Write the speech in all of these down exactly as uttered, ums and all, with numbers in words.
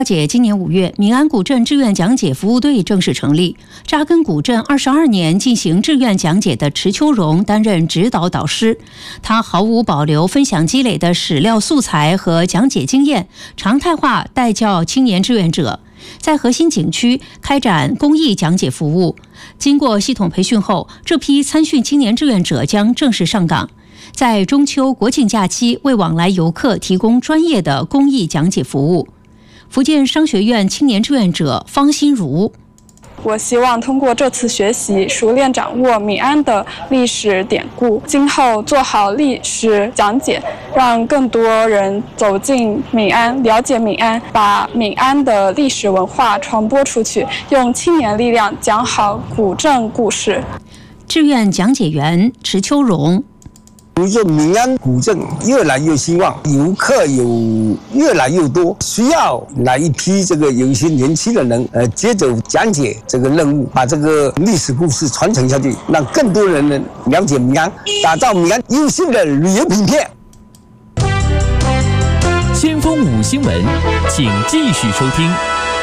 解，今年五月，闽安古镇志愿讲解服务队正式成立。扎根古镇二十二年进行志愿讲解的池秋荣担任指导导师，他毫无保留分享积累的史料素材和讲解经验，常态化带教青年志愿者，在核心景区开展公益讲解服务。经过系统培训后，这批参训青年志愿者将正式上岗，在中秋国庆假期为往来游客提供专业的公益讲解服务。福建商学院青年志愿者方心如， 我希望通过这次学习，熟练掌握闽安的历史典故，今后做好历史讲解，让更多人走进闽安，了解闽安，把闽安的历史文化传播出去，用青年力量讲好古镇故事。 志愿讲解员池秋荣。 随着闽安古镇越来越兴旺，游客有越来越多，需要来一批这个有一些年轻的人，呃，接手讲解这个任务，把这个历史故事传承下去，让更多人能了解闽安，打造闽安优秀的旅游品片。 先锋五新闻，请继续收听。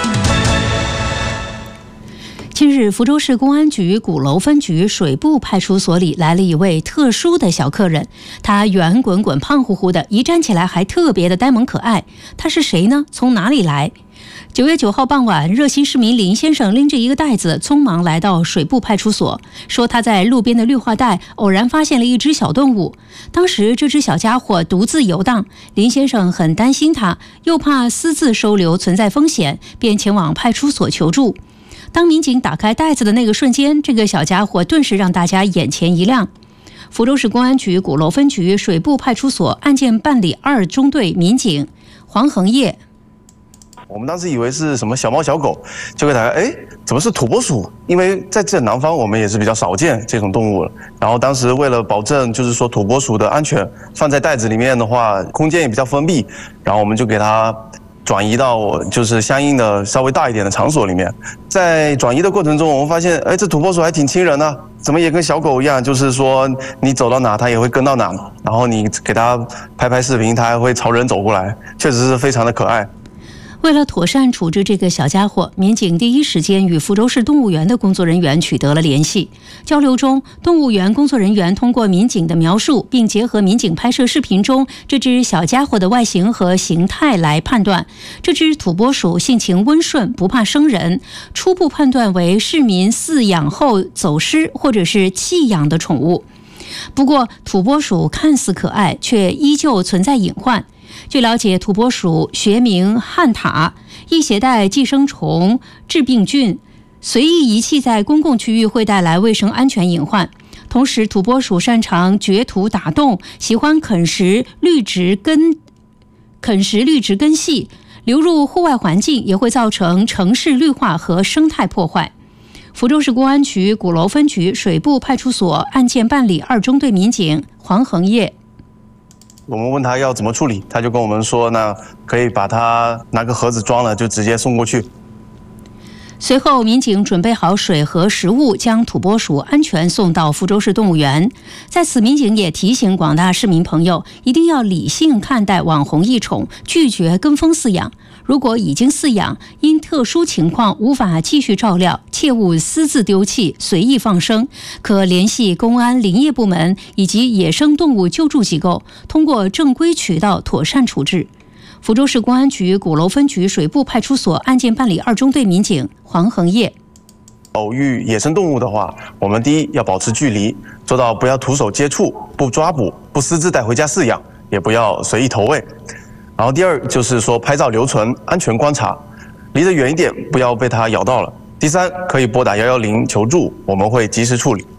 近日，福州市公安局鼓楼分局水部派出所里来了一位特殊的小客人，他圆滚滚、胖乎乎的，一站起来还特别的呆萌可爱。他是谁呢？从哪里来？九月九号傍晚，热心市民林先生拎着一个袋子，匆忙来到水部派出所，说他在路边的绿化带偶然发现了一只小动物。当时这只小家伙独自游荡，林先生很担心他，又怕私自收留存在风险，便前往派出所求助。当民警打开袋子的那个瞬间，这个小家伙顿时让大家眼前一亮。福州市公安局鼓楼分局水部派出所案件办理二中队民警黄恒业， 我们当时以为是什么小猫小狗，就给大家，哎，怎么是土拨鼠？因为在这南方我们也是比较少见这种动物了。然后当时为了保证就是说土拨鼠的安全，放在袋子里面的话，空间也比较封闭，然后我们就给它转移到就是相应的稍微大一点的场所里面。在转移的过程中，我们发现，哎，这土拨鼠还挺亲人呢、啊，怎么也跟小狗一样，就是说你走到哪它也会跟到哪，然后你给它拍拍视频，它还会朝人走过来，确实是非常的可爱。 为了妥善处置这个小家伙，民警第一时间与福州市动物园的工作人员取得了联系。交流中，动物园工作人员通过民警的描述，并结合民警拍摄视频中这只小家伙的外形和形态来判断，这只土拨鼠性情温顺，不怕生人，初步判断为市民饲养后走失或者是弃养的宠物。不过，土拨鼠看似可爱，却依旧存在隐患。据了解，土拨鼠学名汉塔，易携带寄生虫、致病菌，随意遗弃在公共区域会带来卫生安全隐患。同时，土拨鼠擅长掘土打洞，喜欢啃食绿植根，啃食绿植根系，流入户外环境也会造成城市绿化和生态破坏。福州市公安局鼓楼分局水部派出所案件办理二中队民警黄恒业。 我们问他要怎么处理，他就跟我们说，那可以把它拿个盒子装了，就直接送过去。 随后，民警准备好水和食物，将土拨鼠安全送到福州市动物园。在此，民警也提醒广大市民朋友，一定要理性看待网红异宠，拒绝跟风饲养。如果已经饲养，因特殊情况无法继续照料，切勿私自丢弃、随意放生，可联系公安、林业部门以及野生动物救助机构，通过正规渠道妥善处置。福州市公安局鼓楼分局水部派出所案件办理二中队民警黄恒业。 偶遇野生动物的话，我们第一要保持距离，做到不要徒手接触、不抓捕、不私自带回家饲养，也不要随意投喂。然后第二就是说拍照留存，安全观察，离得远一点，不要被它咬到了。第三，可以拨打一一零求助，我们会及时处理。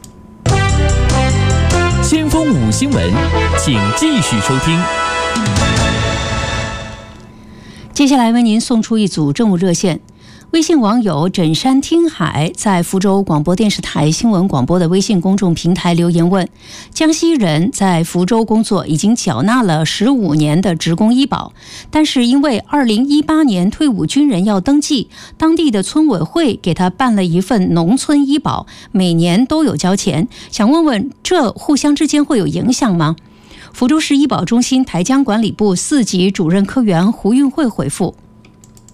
先锋五新闻，请继续收听。 接下来为您送出一组政务热线。微信网友枕山听海在福州广播电视台新闻广播的微信公众平台留言问：江西人在福州工作，已经缴纳了十五年的职工医保，但是因为二零一八年退伍军人要登记，当地的村委会给他办了一份农村医保，每年都有交钱，想问问这互相之间会有影响吗？福州市医保中心台江管理部四级主任科员胡运慧回复：